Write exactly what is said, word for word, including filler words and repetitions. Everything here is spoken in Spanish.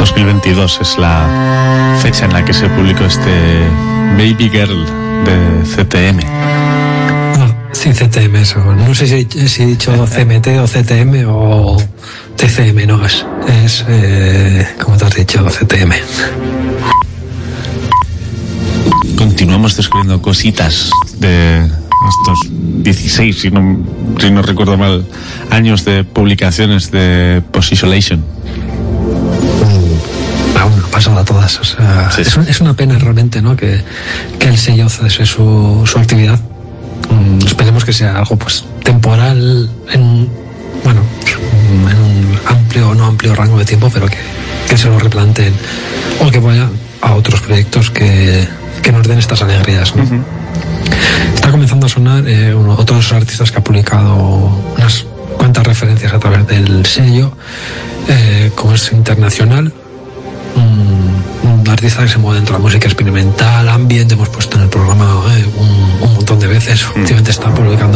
dos mil veintidós es la fecha en la que se publicó este Baby Girl de C T M. Ah, sí, C T M, eso. No sé si, si he dicho C M T o C T M o T C M, no, es, es eh, como te has dicho, C T M. Continuamos descubriendo cositas de estos dieciséis, si no, si no recuerdo mal, años de publicaciones de Posisolation. Aún no pasan a todas, o sea, sí. es, es una pena realmente, ¿no? que, que el sello cese su, su actividad. Mm, esperemos que sea algo pues temporal, en bueno, en un amplio o no amplio rango de tiempo, pero que, que se lo replanteen o que vaya a otros proyectos que, que nos den estas alegrías, ¿no? Uh-huh. Está comenzando a sonar eh, uno, otros artistas que ha publicado unas cuantas referencias a través del sello, eh, como es Internacional, un, un artista que se mueve dentro de la música experimental, ambient, hemos puesto en el programa eh, un, un montón de veces, últimamente está publicando